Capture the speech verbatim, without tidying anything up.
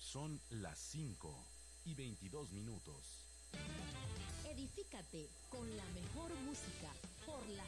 Son las cinco y veintidós minutos. Edifícate con la mejor música por la